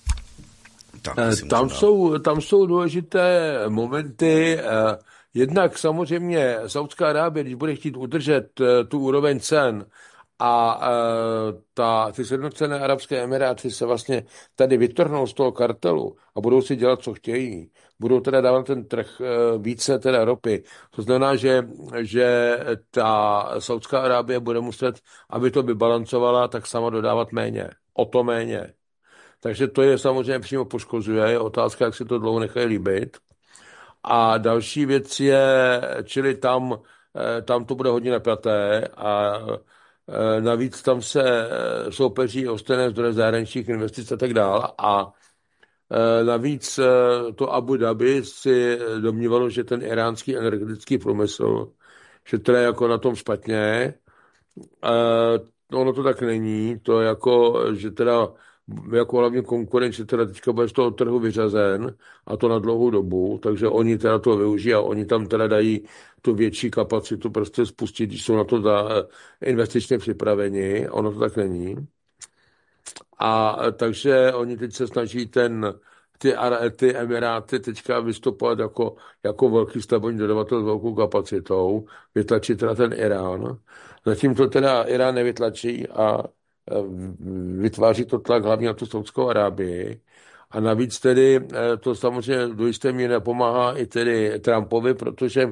Tam jsou důležité momenty. Jednak samozřejmě Saudská Arábie, když bude chtít udržet tu úroveň cen a ty sjednocené arabské emiráty se vlastně tady vytrhnou z toho kartelu a budou si dělat, co chtějí. Budou teda dávat ten trh více teda ropy. To znamená, že ta Saudská Arábie bude muset, aby to vybalancovala, tak sama dodávat méně. O to méně. Takže to je samozřejmě přímo poškozuje. Je otázka, jak se to dlouho nechají líbit. A další věc je, čili tam to bude hodně napjaté a navíc tam se soupeří o stejné zdroje zahraničních investic a tak dále. A navíc to Abu Dhabi si domnívalo, že ten iránský energetický průmysl, že to je jako na tom špatně. Ono to tak není. To jako, že teda jako hlavně konkurent, že teda teďka bude z toho trhu vyřazen a to na dlouhou dobu, takže oni teda to využijí a oni tam teda dají tu větší kapacitu prostě spustit, když jsou na to investičně připraveni. Ono to tak není. A takže oni teď se snaží ty Emiráty teďka vystupovat jako velký stabilní dodavatel s velkou kapacitou, vytlačit teda ten Irán. Zatím to teda Irán nevytlačí a vytváří to tlak hlavně na tu Saudskou Arábii. A navíc tedy to samozřejmě do jisté míry nepomáhá i tedy Trumpovi, protože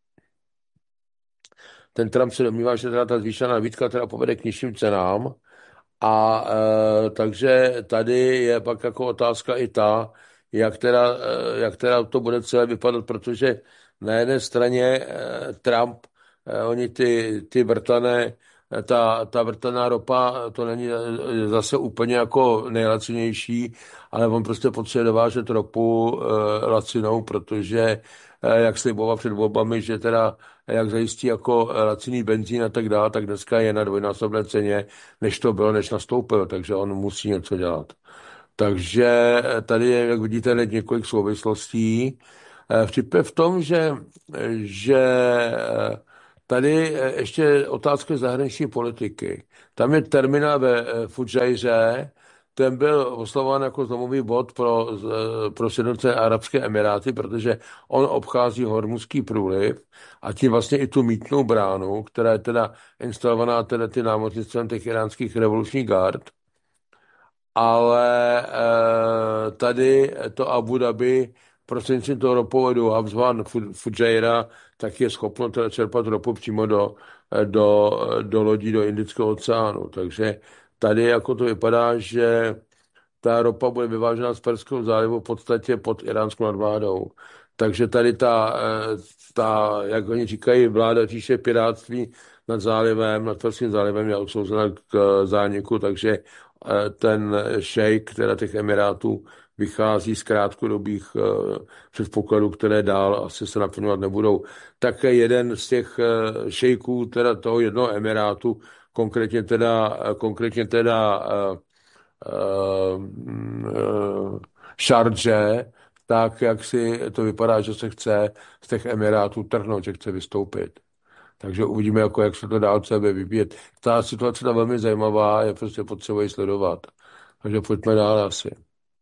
ten Trump se domnívá, že teda ta zvýšená nabídka teda povede k nižším cenám. A takže tady je pak jako otázka i ta, jak teda to bude celé vypadat, protože na jedné straně Trump, oni ty Britané ta vrtaná ropa, to není zase úplně jako nejlacinější, ale on prostě potřebuje dovážet ropu lacinou, protože jak sliboval před volbami, že teda jak zajistí jako laciný benzín a tak dále, tak dneska je na dvojnásobné ceně, než to bylo, než nastoupil, takže on musí něco dělat. Takže tady je, jak vidíte, hned několik souvislostí. Vtip je v tom, že tady ještě otázka zahraniční politiky. Tam je terminál ve Fudžajře, ten byl oslovován jako zlomový bod pro Sjednocené arabské emiráty, protože on obchází Hormuzský průliv a tím vlastně i tu mýtnou bránu, která je teda instalovaná teda ty námořnictvem těch iránských revolučních gard. Ale tady to Abu Dhabi prostřednictvím toho ropovodu Habsban Fujairah tak je schopno teda čerpat ropu přímo do lodí do Indického oceánu. Takže tady jako to vypadá, že ta ropa bude vyvážena z Perského zálivu v podstatě pod iránskou nadvládou. Takže tady jak oni říkají, vláda říše pirátství nad zálivem, nad Perským zálivem je odsouzena k zániku, takže ten šejk, teda těch Emirátů, vychází z krátkodobých předpokladů, které dál asi se naplňovat nebudou. Také jeden z těch šejků, teda toho jednoho Emirátu, konkrétně teda Šardže, tak jak si to vypadá, že se chce z těch Emirátů trhnout, že chce vystoupit. Takže uvidíme, jak se to dál sebe vyvíjet. Ta situace je velmi zajímavá, je prostě potřeba ji sledovat. Takže pojďme dál asi.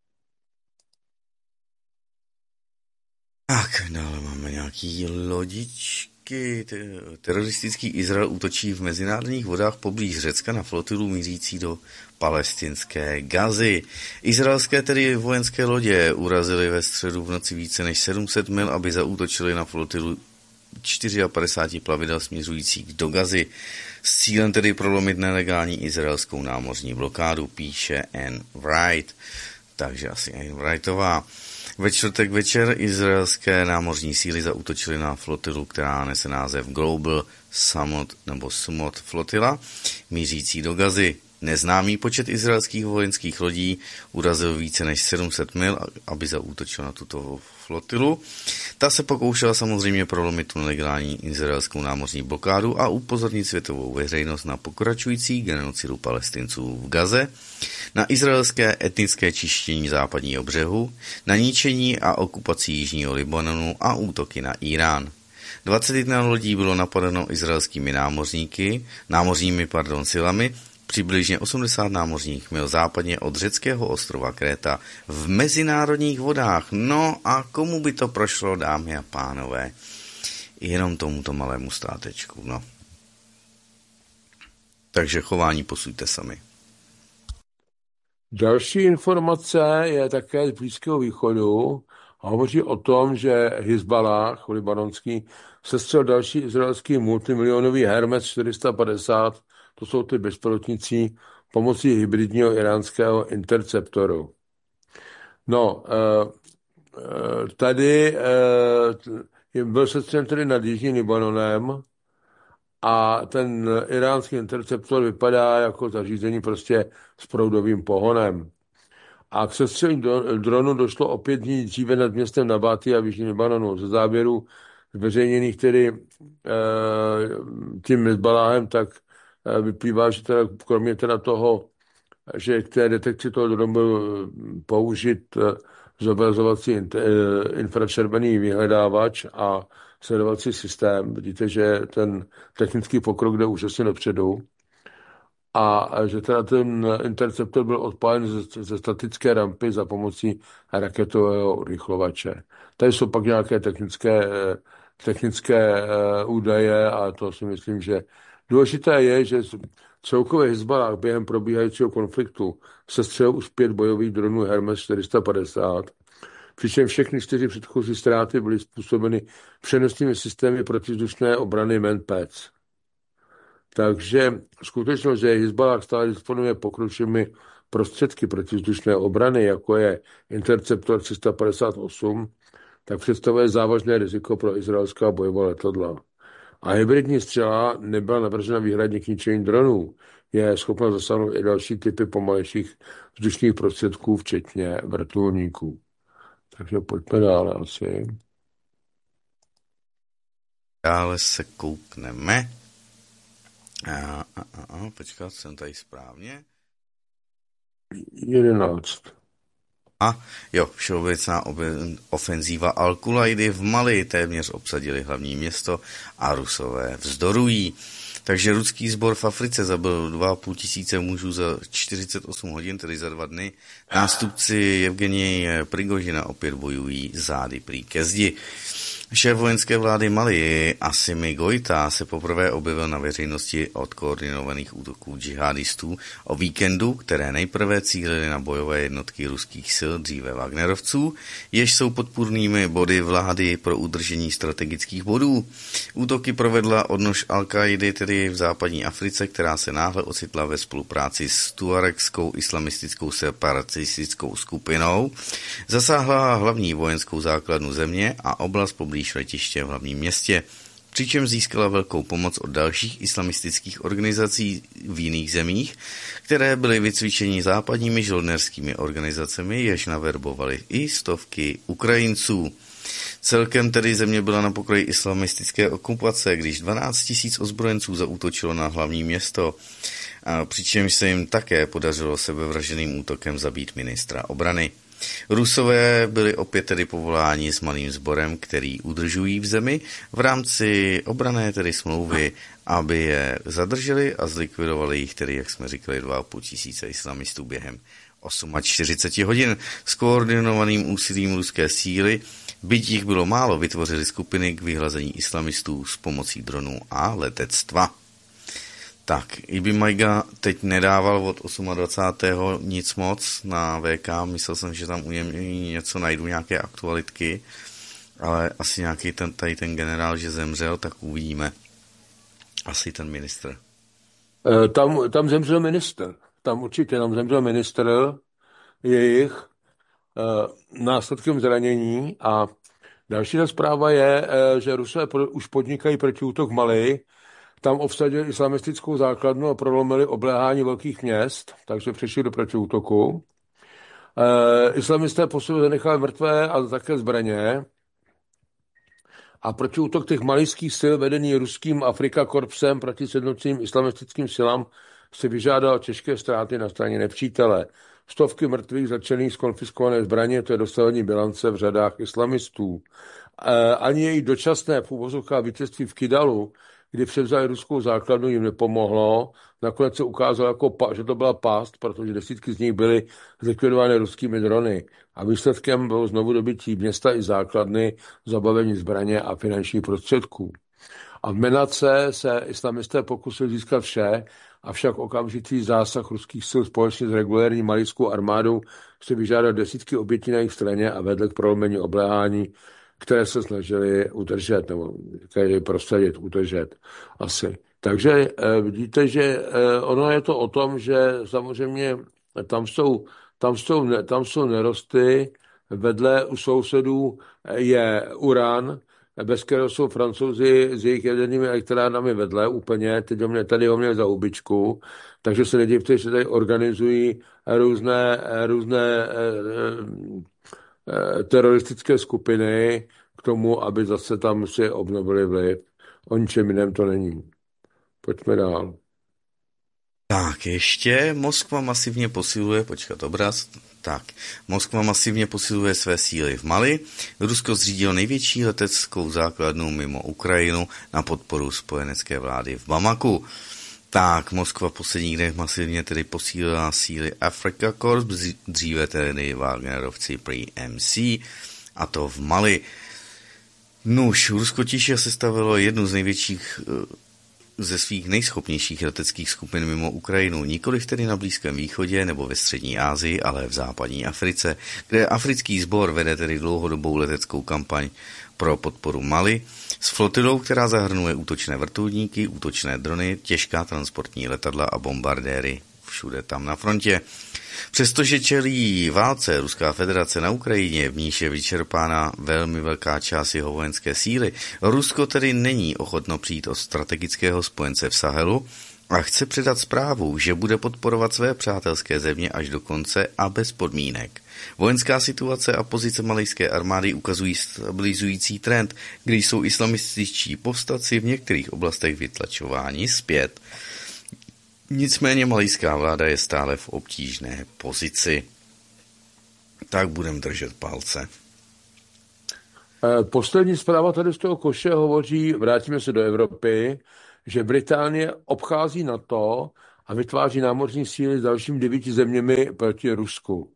Tak, dále máme nějaký lodičky. Teroristický Izrael útočí v mezinárodních vodách poblíž Řecka na flotilu mířící do palestinské Gazy. Izraelské tedy vojenské lodě urazily ve středu v noci více než 700 mil, aby zaútočili na flotilu 54 plavidel směřujících do Gazy s cílem tedy prolomit nelegální izraelskou námořní blokádu, píše Anne Wright. Takže asi Anne Wrightová. Ve čtvrtek večer izraelské námořní síly zaútočily na flotilu, která nese název Global Sumot Flotilla, mířící do Gazy. Neznámý počet izraelských vojenských lodí urazil více než 700 mil, aby zaútočil na tuto flotilu. Ta se pokoušela samozřejmě prolomit tu nelegální izraelskou námořní blokádu a upozornit světovou veřejnost na pokračující genocidu Palestinců v Gaze, na izraelské etnické čištění západního břehu, na ničení a okupaci jižního Libanonu a útoky na Irán. 21 lodí bylo napadeno izraelskými námořními silami, přibližně 80 námořních mil západně od řeckého ostrova Kréta v mezinárodních vodách. No a komu by to prošlo, dámy a pánové? Jenom tomuto malému státečku, no. Takže chování posuďte sami. Další informace je také z Blízkého východu a hovoří o tom, že Hizballah, libanonský, sestřel další izraelský multimilionový Hermes 450, to jsou ty bezpilotníci, pomocí hybridního iránského interceptoru. No, tady byl sestřelen tedy nad Jižním Libanonem a ten iránský interceptor vypadá jako zařízení prostě s proudovým pohonem. A k sestřelení dronu došlo o 5 dní dříve nad městem Nabati a v Jižním Libanonu. Ze záběrů zveřejněných tedy tím Hizballahem, tak vyplývá, že teda, kromě teda toho, že k té detekci toho dronu byl použit zobrazovací infračervený vyhledávač a sledovací systém. Vidíte, že ten technický pokrok jde úžasně dopředu. A že teda ten interceptor byl odpálen ze statické rampy za pomocí raketového urychlovače. Tady jsou pak nějaké technické údaje a to si myslím, že důležité je, že celkově Hizballah během probíhajícího konfliktu sestřelil už 5 bojových dronů Hermes 450, přičemž všechny 4 předchozí ztráty byly způsobeny přenosnými systémy protivzdušné obrany Manpads. Takže skutečnost, že Hizballah stále disponuje pokročilými prostředky protivzdušné obrany, jako je Interceptor 358, tak představuje závažné riziko pro izraelská bojová letadla. A hybridní střela nebyla navržena výhradně k ničení dronů. Je schopna zasáhnout i další typy pomalejších vzdušných prostředků, včetně vrtulníků. Takže pojďme dále asi. Dále se koukneme. Počkat, jsem tady správně. 11. Všeobecná ofenzíva Al-Kulajdy v Mali téměř obsadili hlavní město a Rusové vzdorují. Takže ruský sbor v Africe zabil 2,5 tisíce mužů za 48 hodin, tedy za 2 dny. Nástupci Jevgenije Prigožina opět bojují zády prý ke zdi. Šéf vojenské vlády Mali Assimi Goïta se poprvé objevil na veřejnosti od koordinovaných útoků džihadistů o víkendu, které nejprve cílily na bojové jednotky ruských sil, dříve Wagnerovců, jež jsou podpůrnými body vlády pro udržení strategických bodů. Útoky provedla odnož Al-Kaidy, tedy v západní Africe, která se náhle ocitla ve spolupráci s tuaregskou islamistickou separatistickou skupinou, zasáhla hlavní vojenskou základnu země a oblast poblíž letiště v hlavním městě, přičemž získala velkou pomoc od dalších islamistických organizací v jiných zemích, které byly vycvičeny západními žoldnerskými organizacemi, jež naverbovali i stovky Ukrajinců. Celkem tedy země byla na pokraji islamistické okupace, když 12 000 ozbrojenců zaútočilo na hlavní město, přičemž se jim také podařilo sebevražděným útokem zabít ministra obrany. Rusové byli opět tedy povoláni s malým sborem, který udržují v zemi v rámci obranné tedy smlouvy, aby je zadrželi a zlikvidovali jich tedy, jak jsme říkali, 2,5 tisíce islamistů během 48 hodin s koordinovaným úsilím ruské síly. Byť jich bylo málo, vytvořili skupiny k vyhlazení islamistů s pomocí dronů a letectva. Tak, Ibi Majga teď nedával od 28. nic moc na VK, myslel jsem, že tam u něj něco najdu, nějaké aktualitky, ale asi nějaký ten generál, že zemřel, tak uvidíme. Asi ten ministr. Tam zemřel ministr. Tam zemřel ministr jejich následkem zranění a další zpráva je, že Rusové už podnikají protiútok v Mali. Tam obsadili islamistickou základnu a prolomili obléhání velkých měst, takže přešli do protiútoku. Islamisté po sobě zanechali mrtvé a také zbraně. A protiútok těch malijských sil vedený ruským Afrika korpsem proti sjednoceným islamistickým silám si vyžádal těžké ztráty na straně nepřítele. Stovky mrtvých, začených, skonfiskované zbraně, to je dosavadní bilance v řadách islamistů. Ani její dočasné v uvozovkách vítězství v Kidalu, kdy převzali ruskou základnu, jim nepomohlo. Nakonec se ukázalo, že to byla past, protože desítky z nich byly zlikvidovány ruskými drony. A výsledkem bylo znovu dobytí města i základny, zabavení zbraně a finančních prostředků. A v Menace se islamisté pokusili získat vše, avšak okamžitý zásah ruských sil společně s regulérní malijskou armádou si vyžádal desítky obětí na jejich straně a vedl k prolomení obléhání, které se snažili udržet, nebo prosadit, udržet asi. Takže vidíte, že ono je to o tom, že samozřejmě tam jsou nerosty, vedle u sousedů je uran, bez kterého jsou Francouzi s jejich jadernými elektrárnami vedle úplně, tady ho měli za hubičku, takže se nedivte, že tady organizují různé teroristické skupiny k tomu, aby zase tam si obnovili vliv. O ničem jiném to není. Pojďme dál. Tak, ještě Moskva masivně posiluje, Moskva masivně posiluje své síly v Mali. Rusko zřídilo největší leteckou základnu mimo Ukrajinu na podporu spojenecké vlády v Bamaku. Tak, Moskva v posledních dnech masivně tedy posílila síly Afrika Korps, dříve tedy Wagnerovci prý MC, a to v Mali. Rusko tiše sestavilo jednu z největších ze svých nejschopnějších leteckých skupin mimo Ukrajinu, nikoliv tedy na Blízkém východě nebo ve střední Asii, ale v západní Africe, kde africký sbor vede tedy dlouhodobou leteckou kampaň pro podporu Mali s flotilou, která zahrnuje útočné vrtulníky, útočné drony, těžká transportní letadla a bombardéry všude tam na frontě. Přestože čelí válce Ruská federace na Ukrajině, v níž je vyčerpána velmi velká část jeho vojenské síly, Rusko tedy není ochotno přijít od strategického spojence v Sahelu a chce předat zprávu, že bude podporovat své přátelské země až do konce a bez podmínek. Vojenská situace a pozice malajské armády ukazují stabilizující trend, kdy jsou islamističtí povstalci v některých oblastech vytlačováni zpět. Nicméně malajská vláda je stále v obtížné pozici. Tak budeme držet palce. Poslední zpráva tady z toho koše hovoří, vrátíme se do Evropy, že Británie obchází NATO a vytváří námořní síly s dalšími 9 zeměmi proti Rusku.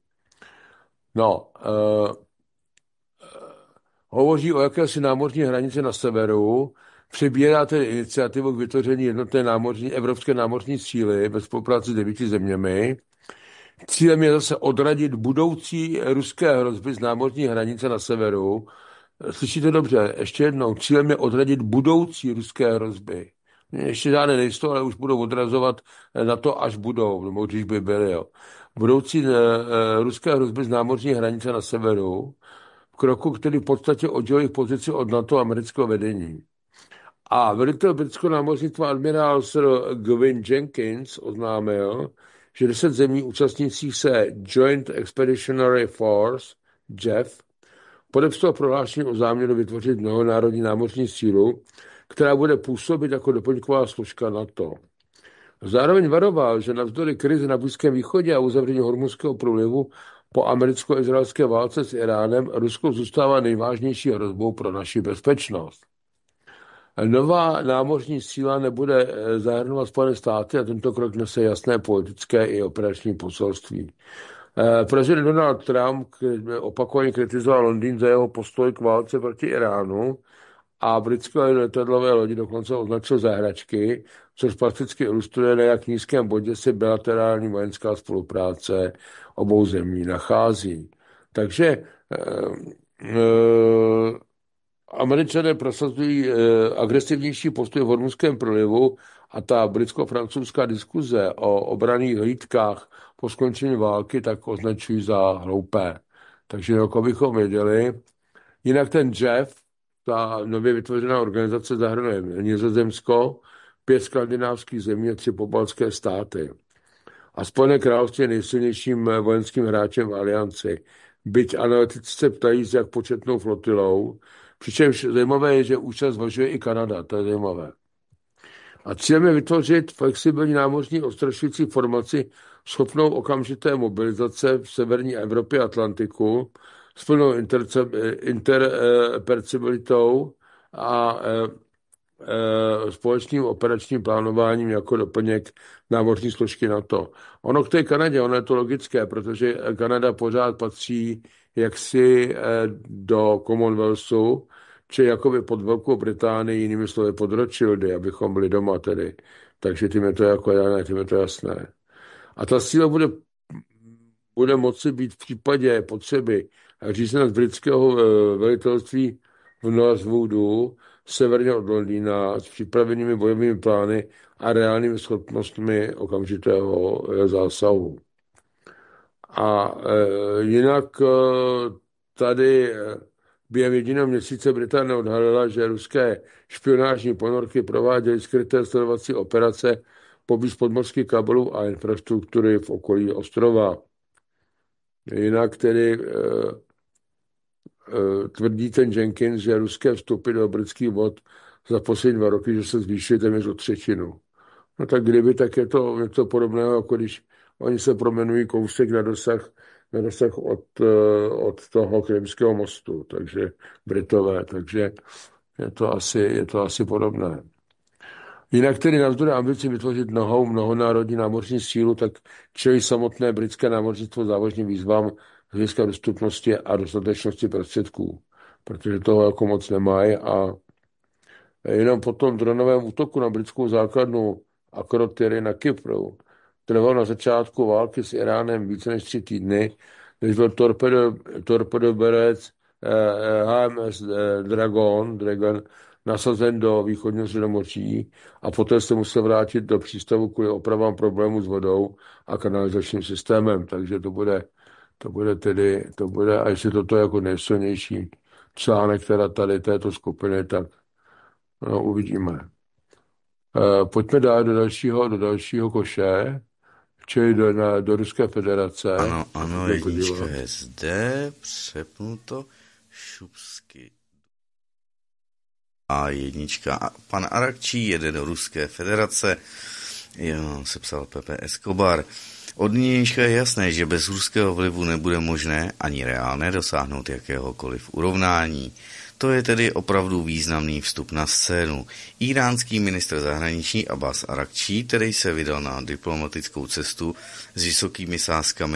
Hovoří o jakési námořní hranici na severu, přebírá tedy iniciativu k vytvoření jednotné evropské námořní síly ve spolupráci s 9 zeměmi. Cílem je zase odradit budoucí ruské hrozby z námořní hranice na severu. Slyšíte dobře, ještě jednou, cílem je odradit budoucí ruské hrozby. Ještě žádné nejsou, ale už budou odrazovat na to, až budou, nebo když by byly. Jo. Budoucí ruské hrozby z námořní hranice na severu, v kroku, který v podstatě oddělí pozici od NATO amerického vedení. A velitel britského námořnictva admirál Sir Gwyn Jenkins oznámil, že 10 zemí účastnících se Joint Expeditionary Force, JEF, podepsalo prohlášení o záměru vytvořit mnohonárodní námořní sílu, která bude působit jako doplňková složka NATO. Zároveň varoval, že navzdory krizi na Blízkém východě a uzavření Hormuzského průlivu po americko-izraelské válce s Iránem Rusko zůstává nejvážnější hrozbou pro naši bezpečnost. Nová námořní síla nebude zahrnovat Spojené státy a tento krok nese jasné politické i operační poselství. Prezident Donald Trump opakovaně kritizoval Londýn za jeho postoj k válce proti Iránu a britské letadlové lodi dokonce označil za hračky, což prakticky ilustruje, na jak nízkém bodě se bilaterální vojenská spolupráce obou zemí nachází. Takže Američané prosazují agresivnější postoj v Hormuzském průlivu a ta britsko-francouzská diskuze o obranných hlídkách po skončení války tak označují za hloupé. Takže jako bychom věděli. Jinak ten JEF, ta nově vytvořená organizace, zahrnuje Nizozemsko, 5 skandinávských zemí a 3 pobaltské státy. A Spojené království je nejsilnějším vojenským hráčem v alianci. Byť analytici se ptají, s jak početnou flotilou, přičemž zajímavé je, že účast zvažuje i Kanada, to je zajímavé. A cílem je vytvořit flexibilní námořní odstrašující formaci schopnou okamžité mobilizace v severní Evropě a Atlantiku s plnou interpercibilitou a společným operačním plánováním jako doplněk námořní složky NATO. Ono k té Kanadě, ono je to logické, protože Kanada pořád patří jaksi do Commonwealthu, či jakoby pod Velkou Británii, jinými slovy pod Rothschildy, abychom byli doma tedy. Takže tím je to jako dané, tím je to jasné. A ta síla bude moci být v případě potřeby řízena z britského velitelství v Northwoodu, severně od Londýna, s připravenými bojovými plány a reálnými schopnostmi okamžitého zásahu. A jinak tady během jediného měsíce Británie odhalila, že ruské špionážní ponorky prováděly skryté sledovací operace poblíž podmořských kabelů a infrastruktury v okolí ostrova. Jinak tedy tvrdí ten Jenkins, že ruské vstupy do britských vod za poslední 2 roky, že se zvýšily téměř o 1/3. No tak kdyby, tak je to něco podobného, jako když oni se proměnují kousek na dosah od toho Krymského mostu, takže Britové, takže je to asi podobné. Jinak tedy navzdory ambici vytvořit mnohonárodní námořní sílu, tak čelí samotné britské námořnictvo závažným výzvám z hlediska dostupnosti a dostatečnosti prostředků, protože toho jako moc nemají a jenom po tom dronovém útoku na britskou základnu Akrotiri na Kypru trval na začátku války s Iránem více než 3 týdny, než byl torpedoberec HMS Dragon nasazen do východního Středomoří a poté se musel vrátit do přístavu kvůli opravám problémů s vodou a kanalizačním systémem. Takže to bude, a jestli toto je jako nejsilnější článek teda tady této skupiny, tak no, uvidíme. Pojďme dát do dalšího koše, čili do Ruské federace. Ano, jednička je zde, přepnuto, Šupsky. A jednička, pan Arakčí jede do Ruské federace, sepsal Pepe Escobar. Od nějška je jasné, že bez ruského vlivu nebude možné ani reálné dosáhnout jakéhokoliv urovnání. To je tedy opravdu významný vstup na scénu. Íránský ministr zahraničí Abbas Arakčí, který se vydal na diplomatickou cestu s vysokými sázkami